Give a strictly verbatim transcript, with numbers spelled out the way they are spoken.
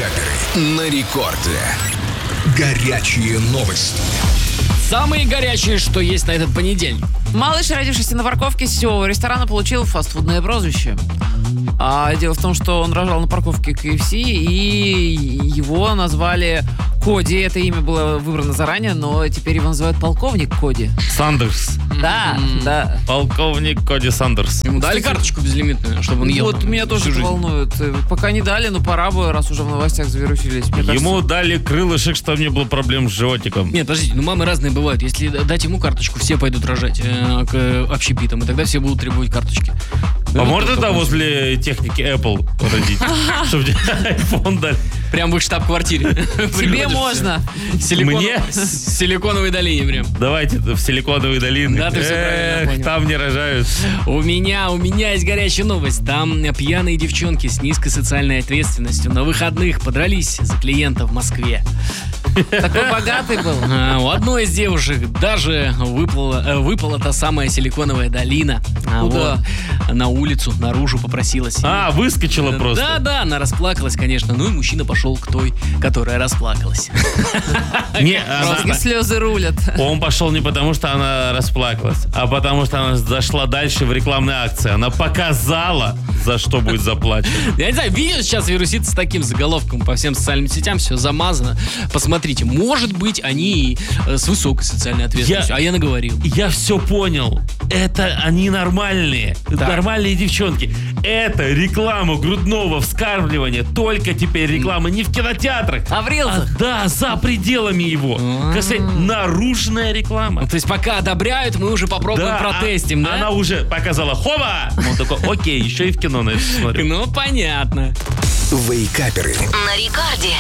Вейкаперы на рекорде. Горячие новости. Самые горячие, что есть на этот понедельник. Малыш, родившийся на парковке сетевого ресторана, получил фастфудное прозвище. А дело в том, что он рожал на парковке кей эф си, и его назвали Коди. Это имя было выбрано заранее, но теперь его называют полковник Коди. Сандерс. Да, М-м. да. Полковник Коди Сандерс. Ему дали карточку безлимитную, чтобы он ел. Вот там меня тоже всю это жизнь? волнует. Пока не дали, но пора бы, раз уже в новостях завирусились. Мне Ему кажется, дали крылышек, чтобы не было проблем с животиком. Нет, подождите, ну мамы разные бывают. Если дать ему карточку, все пойдут рожать э, к э, общепитам, и тогда все будут требовать карточки. А Ну, можно кто-то это будет. возле техники Apple родить? Чтобы iPhone дали. Прям в их штаб-квартире. тебе Приходишь, можно. Силикон- Мне? с Силиконовой долине прям. Давайте в Силиконовые долины. Да, ты всё правильно Эх, понял. там не рожают. У меня, у меня есть горячая новость. Там пьяные девчонки с низкой социальной ответственностью на выходных подрались за клиента в Москве. такой богатый был. А, У одной из девушек даже выплыла, э, выпала та самая силиконовая долина. А, Куда? вот, на улицу, наружу попросилась. А, выскочила просто. Да, да, она расплакалась, конечно. Ну и мужчина пошел к той, которая расплакалась. Не, она- Мозги слезы рулят. он пошел не потому, что она расплакалась, а потому, что она зашла дальше в рекламной акции. Она показала, за что будет заплачено. Я не знаю, видео сейчас вирусится с таким заголовком по всем социальным сетям, все замазано. Посмотрите, может быть, они э, с высокой социальной ответственностью, Я- а я наговорил. Я все понял. Это они нормальные. Так. Нормальные девчонки. Это реклама грудного вскармливания. Только теперь реклама не в кинотеатрах. А в А, рилсах? да, за пределами его. А. Как сказать, наружная реклама. Ну, то есть пока одобряют, мы уже попробуем, Да, протестим, а- да? Она уже показала хоба. Он такой, окей, еще и в кино на это смотрю. Ну, понятно. Вейкаперы На рекорде.